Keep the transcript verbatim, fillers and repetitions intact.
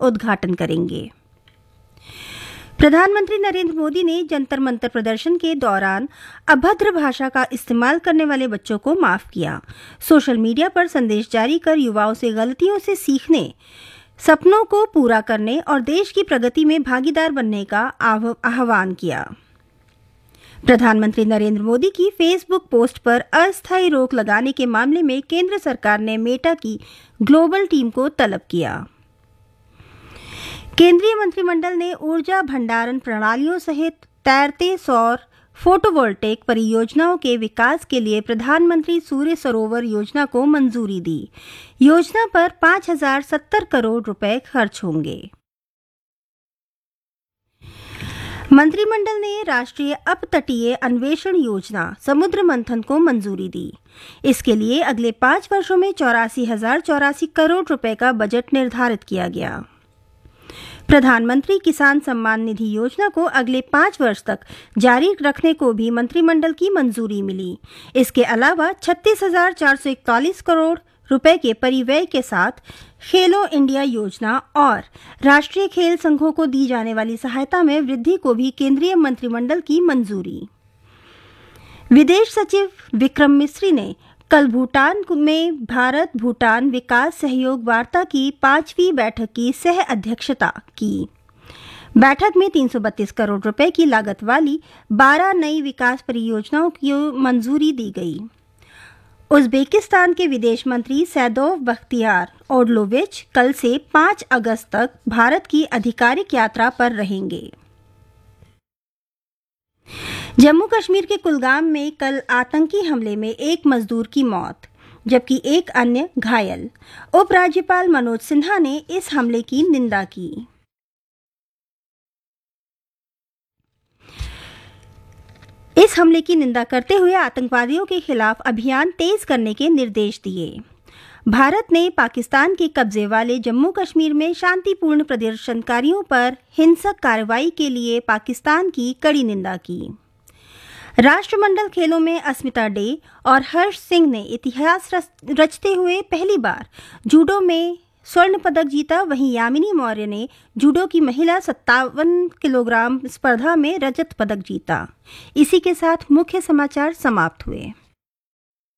उद्घाटन करेंगे। प्रधानमंत्री नरेंद्र मोदी ने जंतर मंतर प्रदर्शन के दौरान अभद्र भाषा का इस्तेमाल करने वाले बच्चों को माफ किया। सोशल मीडिया पर संदेश जारी कर युवाओं से गलतियों से सीखने, सपनों को पूरा करने और देश की प्रगति में भागीदार बनने का आह्वान किया। प्रधानमंत्री नरेंद्र मोदी की फेसबुक पोस्ट पर अस्थायी रोक लगाने के मामले में केंद्र सरकार ने मेटा की ग्लोबल टीम को तलब किया। केंद्रीय मंत्रिमंडल ने ऊर्जा भंडारण प्रणालियों सहित तैरते सौर फोटोवोल्टेक परियोजनाओं के विकास के लिए प्रधानमंत्री सूर्य सरोवर योजना को मंजूरी दी। योजना पर पाँच हजार सत्तर करोड़ रुपए खर्च होंगे। मंत्रिमंडल ने राष्ट्रीय अपतटीय अन्वेषण योजना समुद्र मंथन को मंजूरी दी। इसके लिए अगले पाँच वर्षों में चौरासी हजार चौरासी करोड़ रुपए का बजट निर्धारित किया गया। प्रधानमंत्री किसान सम्मान निधि योजना को अगले पाँच वर्ष तक जारी रखने को भी मंत्रिमंडल की मंजूरी मिली। इसके अलावा छत्तीस हजार चार सौ इकतालीस करोड़ रुपए के परिव्यय के साथ खेलो इंडिया योजना और राष्ट्रीय खेल संघों को दी जाने वाली सहायता में वृद्धि को भी केंद्रीय मंत्रिमंडल की मंजूरी। विदेश सचिव विक्रम मिस्री ने कल भूटान में भारत भूटान विकास सहयोग वार्ता की पांचवी बैठक की सह अध्यक्षता की। बैठक में तीन सौ बत्तीस करोड़ रुपए की लागत वाली बारह नई विकास परियोजनाओं की मंजूरी दी गई। उज्बेकिस्तान के विदेश मंत्री सैदोव बख्तियार ओडलोविच कल से पाँच अगस्त तक भारत की आधिकारिक यात्रा पर रहेंगे। जम्मू कश्मीर के कुलगाम में कल आतंकी हमले में एक मजदूर की मौत जबकि एक अन्य घायल। उपराज्यपाल मनोज सिन्हा ने इस हमले की निंदा की। इस हमले की निंदा करते हुए आतंकवादियों के खिलाफ अभियान तेज करने के निर्देश दिए। भारत ने पाकिस्तान के कब्जे वाले जम्मू कश्मीर में शांतिपूर्ण प्रदर्शनकारियों पर हिंसक कार्रवाई के लिए पाकिस्तान की कड़ी निंदा की। राष्ट्रमंडल खेलों में अस्मिता डे और हर्ष सिंह ने इतिहास रचते हुए पहली बार जूडो में स्वर्ण पदक जीता। वहीं यामिनी मौर्य ने जूडो की महिला सत्तावन किलोग्राम स्पर्धा में रजत पदक जीता। इसी के साथ मुख्य समाचार समाप्त हुए।